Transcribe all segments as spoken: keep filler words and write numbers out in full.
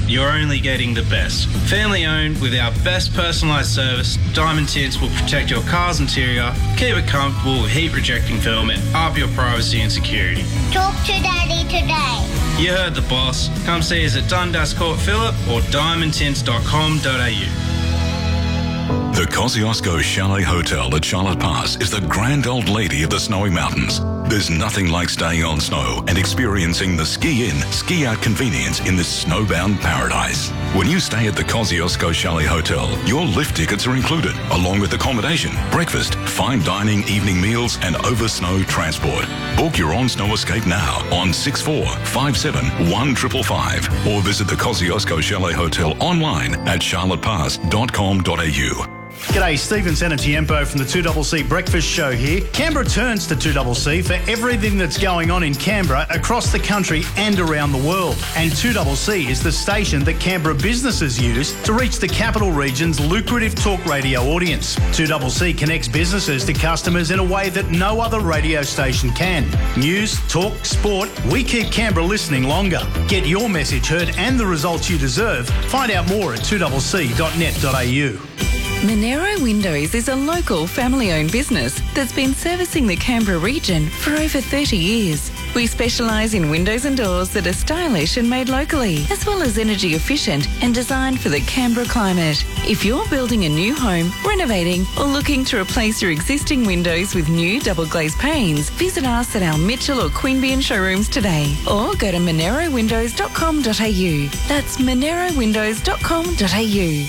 you're only getting the best. Family owned with our best personalised service, Diamond Tints will protect your car's interior, keep it comfortable with heat rejecting film and up your privacy and security. Talk to Daddy today. You heard the boss. Come see us at Dundas Court Phillip or diamond tints dot com dot a u. The Kosciuszko Chalet Hotel at Charlotte Pass is the grand old lady of the snowy mountains. There's nothing like staying on snow and experiencing the ski-in, ski-out convenience in this snowbound paradise. When you stay at the Kosciuszko Chalet Hotel, your lift tickets are included, along with accommodation, breakfast, fine dining, evening meals, and over-snow transport. Book your own snow escape now on six four five seven one five five five or visit the Kosciuszko Chalet Hotel online at charlotte pass dot com dot a u. G'day, Stephen Senatiempo from the two C C Breakfast Show here. Canberra turns to two C C for everything that's going on in Canberra, across the country and around the world. And two C C is the station that Canberra businesses use to reach the capital region's lucrative talk radio audience. two C C connects businesses to customers in a way that no other radio station can. News, talk, sport, we keep Canberra listening longer. Get your message heard and the results you deserve. Find out more at two c c dot net dot a u. Monero Windows is a local family-owned business that's been servicing the Canberra region for over thirty years. We specialise in windows and doors that are stylish and made locally, as well as energy efficient and designed for the Canberra climate. If you're building a new home, renovating or looking to replace your existing windows with new double glazed panes, visit us at our Mitchell or Queanbeyan showrooms today or go to monero windows dot com dot a u. That's monero windows dot com dot a u.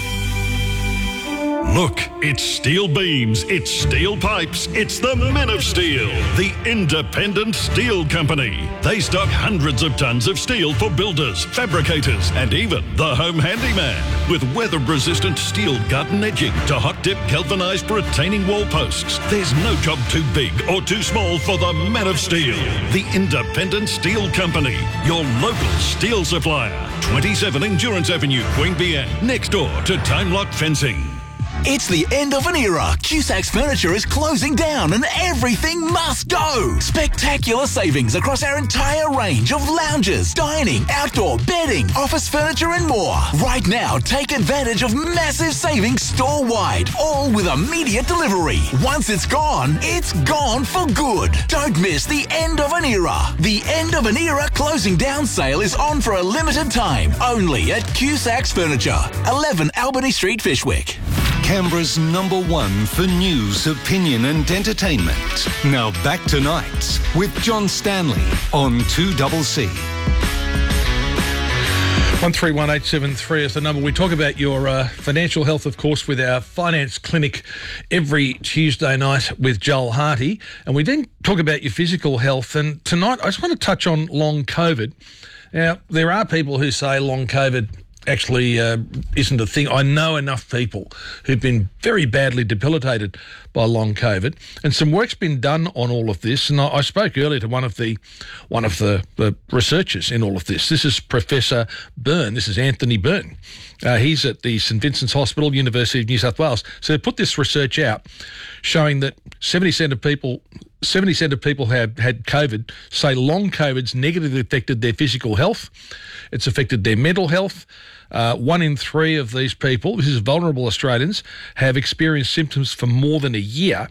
Look, it's steel beams, it's steel pipes, it's the Men of Steel, the independent steel company. They stock hundreds of tons of steel for builders, fabricators, and even the home handyman. With weather-resistant steel gut and edging to hot-dip galvanised retaining wall posts, there's no job too big or too small for the Men of Steel, the independent steel company, your local steel supplier. twenty-seven Endurance Avenue, Queanbeyan, next door to Time Lock Fencing. It's the end of an era. Cusacks Furniture is closing down and everything must go. Spectacular savings across our entire range of lounges, dining, outdoor, bedding, office furniture and more. Right now, take advantage of massive savings store-wide, all with immediate delivery. Once it's gone, it's gone for good. Don't miss the end of an era. The end of an era closing down sale is on for a limited time, only at Cusacks Furniture, eleven Albany Street, Fishwick. Canberra's number one for news, opinion and entertainment. Now back to Nights with John Stanley on two C C. one three one eight seven three is the number. We talk about your uh, financial health, of course, with our finance clinic every Tuesday night with Joel Harty. And we then talk about your physical health. And tonight, I just want to touch on long COVID. Now, there are people who say long COVID actually uh, isn't a thing. I know enough people who've been very badly debilitated by long COVID, and some work's been done on all of this. And I, I spoke earlier to one of the one of the, the researchers in all of this. This is Professor Byrne. This is Anthony Byrne. Uh, he's at the St Vincent's Hospital, University of New South Wales. So they put this research out showing that seventy percent of people seventy percent of people who have had COVID say long COVID's negatively affected their physical health. It's affected their mental health. Uh, one in three of these people, this is vulnerable Australians, have experienced symptoms for more than a year.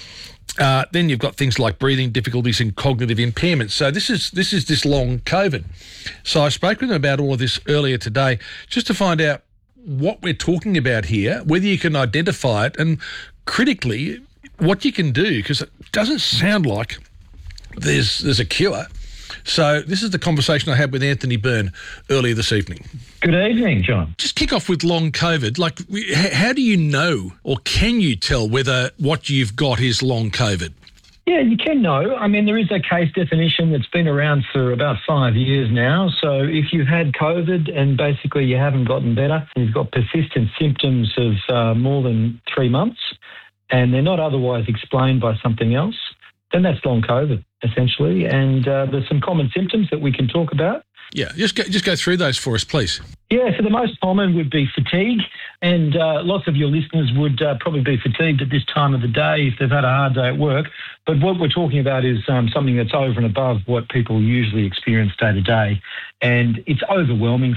Uh, then you've got things like breathing difficulties and cognitive impairments. So this is this is this long COVID. So I spoke with them about all of this earlier today, just to find out what we're talking about here, whether you can identify it, and critically, what you can do, because it doesn't sound like there's there's a cure. So this is the conversation I had with Anthony Byrne earlier this evening. Good evening, John. Just kick off with long COVID. Like, how do you know, or can you tell whether what you've got is long COVID? Yeah, you can know. I mean, there is a case definition that's been around for about five years now. So if you've had COVID and basically you haven't gotten better, you've got persistent symptoms of uh, more than three months, and they're not otherwise explained by something else, then that's long COVID, essentially. And uh, there's some common symptoms that we can talk about. Yeah, just go, just go through those for us, please. Yeah, so the most common would be fatigue, and uh, lots of your listeners would uh, probably be fatigued at this time of the day if they've had a hard day at work. But what we're talking about is um, something that's over and above what people usually experience day to day, and it's overwhelming